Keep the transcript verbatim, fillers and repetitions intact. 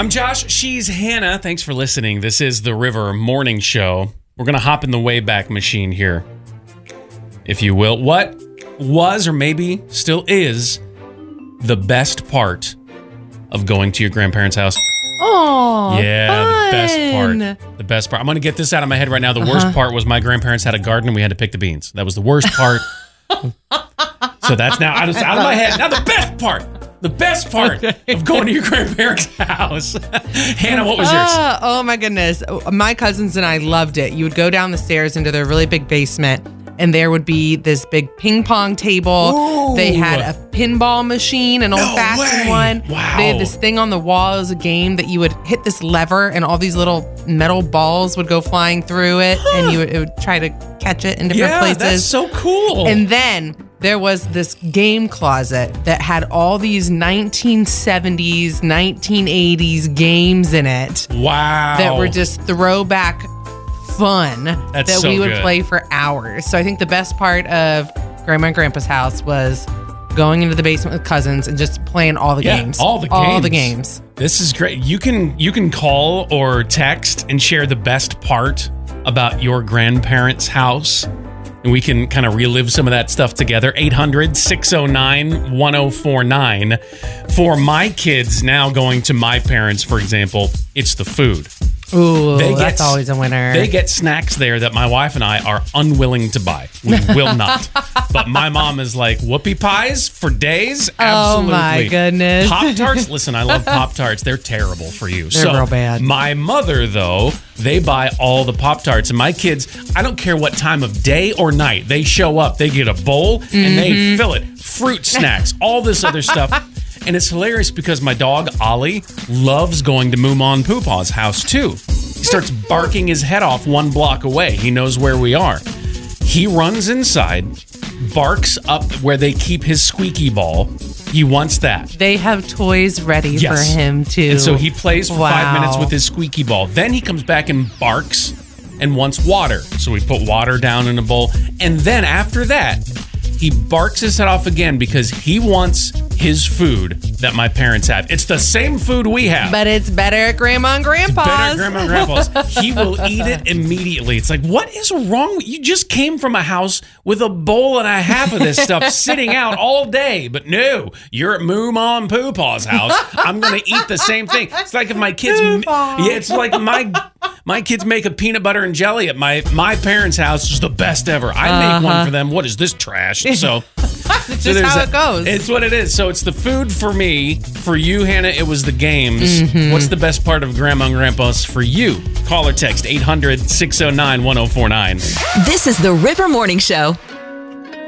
I'm Josh. She's Hannah. Thanks for listening. This is the River Morning Show. We're going to hop in the Wayback Machine here, if you will. What was or maybe still is the best part of going to your grandparents' house? Oh, yeah, fun. the best part. The best part. I'm going to get this out of my head right now. The uh-huh. worst part was my grandparents had a garden and we had to pick the beans. That was the worst part. So that's now out of, out of my head. Now the best part. The best part okay. of going to your grandparents' house. Hannah, what was yours? Uh, oh, my goodness. My cousins and I loved it. You would go down the stairs into their really big basement, and there would be this big ping pong table. Ooh. They had a pinball machine, an old-fashioned no one. Wow. They had this thing on the wall. It was a game that you would hit this lever, and all these little metal balls would go flying through it, huh. and you would, it would try to catch it in different yeah, places. That's so cool. And then there was this game closet that had all these nineteen seventies, nineteen eighties games in it. Wow. That were just throwback fun That's that so we would good. play for hours. So I think the best part of Grandma and Grandpa's house was going into the basement with cousins and just playing all the yeah, games. all the games. All the games. This is great. You can you can call or text and share the best part about your grandparents' house. And we can kind of relive some of that stuff together. eight hundred, six oh nine, one oh four nine. For my kids now going to my parents, for example, it's the food. Ooh, they that's get, always a winner. They get snacks there that my wife and I are unwilling to buy. We will not. But my mom is like, whoopie pies for days? Absolutely. Oh, my goodness. Pop-Tarts? Listen, I love Pop-Tarts. They're terrible for you. They're so, real bad. My mother, though, they buy all the Pop-Tarts. And my kids, I don't care what time of day or night, they show up. They get a bowl, mm-hmm. and they fill it. Fruit snacks, all this other stuff. And it's hilarious because my dog, Ollie, loves going to Moomon Poopaw's house, too. He starts barking his head off one block away. He knows where we are. He runs inside, barks up where they keep his squeaky ball. He wants that. They have toys ready yes. for him, too. And so he plays for wow. five minutes with his squeaky ball. Then he comes back and barks and wants water. So we put water down in a bowl. And then after that, he barks his head off again because he wants his food that my parents have. It's the same food we have. But it's better at Grandma and Grandpa's. It's better at Grandma and Grandpa's. He will eat it immediately. It's like, what is wrong with you? Just came from a house with a bowl and a half of this stuff sitting out all day. But no, you're at Moo Mom Poo Paw's house. I'm going to eat the same thing. It's like if my kids... Yeah, it's like my... My kids make a peanut butter and jelly at my, my parents' house. It's the best ever. I uh-huh. make one for them. What is this trash? So, it's so just how a, it goes. It's what it is. So it's the food for me. For you, Hannah, it was the games. Mm-hmm. What's the best part of Grandma and Grandpa's for you? Call or text eight hundred, six oh nine, one oh four nine. This is the River Morning Show.